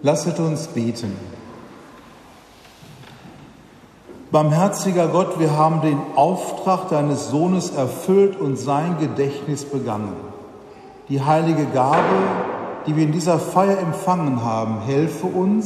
Lasset uns beten. Barmherziger Gott, wir haben den Auftrag deines Sohnes erfüllt und sein Gedächtnis begangen. Die heilige Gabe, die wir in dieser Feier empfangen haben, helfe uns,